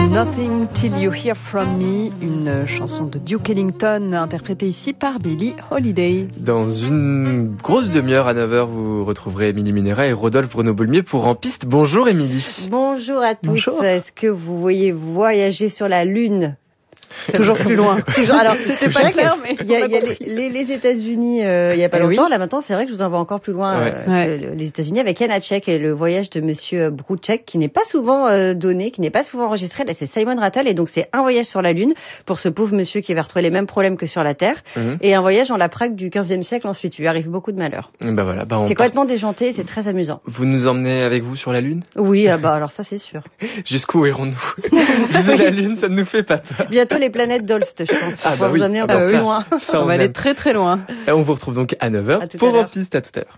Nothing Till You Hear From Me, une chanson de Duke Ellington interprétée ici par Billie Holiday. Dans une grosse demi-heure à 9h, vous retrouverez Émilie Munera et Rodolphe Bruno-Boulmier pour En Piste. Bonjour Émilie. Bonjour à tous. Bonjour. Est-ce que vous voyez voyager sur la Lune? Toujours plus loin. Toujours. Alors, c'était pas clair, mais il y a les États-Unis il y a pas longtemps. Oui. Là maintenant, c'est vrai que je vous envoie encore plus loin que les États-Unis avec Janáček et le voyage de Monsieur Brouček qui n'est pas souvent donné, qui n'est pas souvent enregistré. Là, c'est Simon Rattle et donc c'est un voyage sur la Lune pour ce pauvre monsieur qui va retrouver les mêmes problèmes que sur la Terre et un voyage dans la Prague du 15e siècle ensuite. Il lui arrive beaucoup de malheurs. Bah voilà, C'est complètement déjanté, c'est très amusant. Vous nous emmenez avec vous sur la Lune? Oui, alors ça c'est sûr. Jusqu'où irons-nous? Bisous la Lune, ça ne nous fait pas peur. Bientôt les planètes Dolst, je pense. Pour vous emmener un peu plus loin. On va aller très très loin. Et on vous retrouve donc à 9h pour En Piste. À tout à l'heure.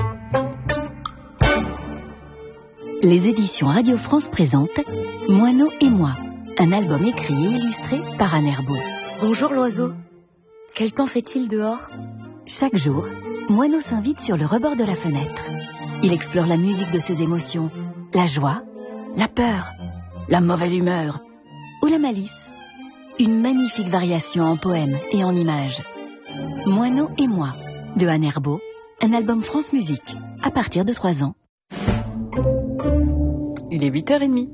Les éditions Radio France présentent Moineau et moi, un album écrit et illustré par Anne Herbeau. Bonjour l'oiseau. Quel temps fait-il dehors? Chaque jour, Moineau s'invite sur le rebord de la fenêtre. Il explore la musique de ses émotions, la joie, la peur, la mauvaise humeur ou la malice. Une magnifique variation en poèmes et en images. Moineau et moi, de Anne Herbeau, un album France Musique, à partir de 3 ans. Il est 8h30.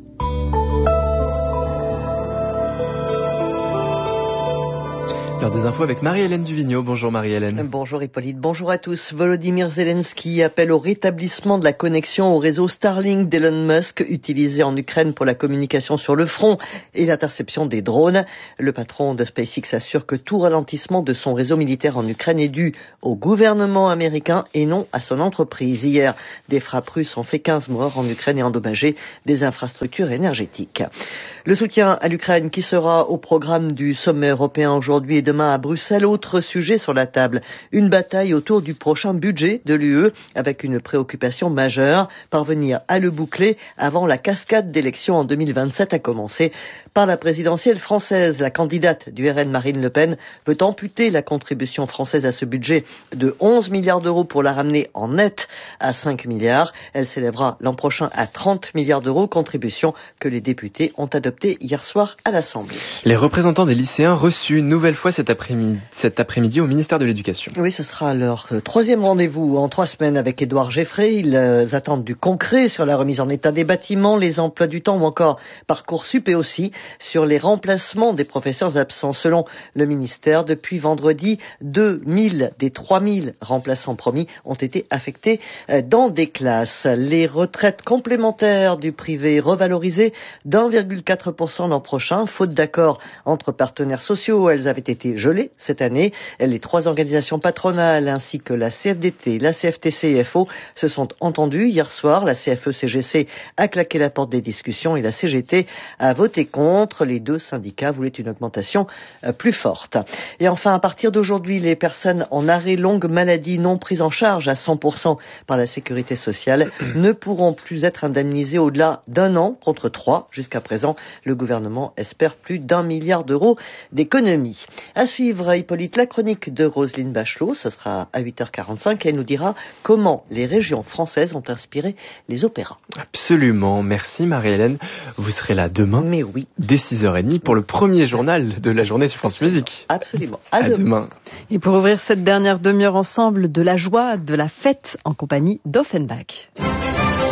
L'heure des infos avec Marie-Hélène Duvigneau. Bonjour Marie-Hélène. Bonjour Hippolyte, bonjour à tous. Volodymyr Zelensky appelle au rétablissement de la connexion au réseau Starlink d'Elon Musk, utilisé en Ukraine pour la communication sur le front et l'interception des drones. Le patron de SpaceX assure que tout ralentissement de son réseau militaire en Ukraine est dû au gouvernement américain et non à son entreprise. Hier, des frappes russes ont fait 15 morts en Ukraine et endommagé des infrastructures énergétiques. Le soutien à l'Ukraine qui sera au programme du sommet européen aujourd'hui et demain à Bruxelles. Autre sujet sur la table, une bataille autour du prochain budget de l'UE avec une préoccupation majeure, parvenir à le boucler avant la cascade d'élections en 2027 à commencer par la présidentielle française. La candidate du RN Marine Le Pen veut amputer la contribution française à ce budget de 11 milliards d'euros pour la ramener en net à 5 milliards. Elle s'élèvera l'an prochain à 30 milliards d'euros, contribution que les députés ont adoptée hier soir à l'Assemblée. Les représentants des lycéens reçus une nouvelle fois cet après-midi au ministère de l'Éducation. Oui, ce sera leur troisième rendez-vous en 3 semaines avec Édouard Geffray. Ils attendent du concret sur la remise en état des bâtiments, les emplois du temps ou encore Parcoursup et aussi sur les remplacements des professeurs absents. Selon le ministère, depuis vendredi, 2000 des 3000 remplaçants promis ont été affectés dans des classes. Les retraites complémentaires du privé revalorisées d'1,4% l'an prochain, faute d'accord entre partenaires sociaux. Elles avaient été gelées cette année. Les 3 organisations patronales ainsi que la CFDT, la CFTC et FO se sont entendues hier soir. La CFE-CGC a claqué la porte des discussions et la CGT a voté contre. Les 2 syndicats voulaient une augmentation plus forte. Et enfin, à partir d'aujourd'hui, les personnes en arrêt longue maladie non prises en charge à 100% par la sécurité sociale ne pourront plus être indemnisées au-delà d'1 an contre 3 jusqu'à présent. Le gouvernement espère plus d'1 milliard d'euros d'économies. À suivre, Hippolyte, la chronique de Roselyne Bachelot. Ce sera à 8h45 et elle nous dira comment les régions françaises ont inspiré les opéras. Absolument. Merci Marie-Hélène. Vous serez là demain. Mais oui. Dès 6h30 pour le premier journal de la journée sur France Musique. Absolument. À demain. Et pour ouvrir cette dernière demi-heure ensemble, de la joie, de la fête en compagnie d'Offenbach.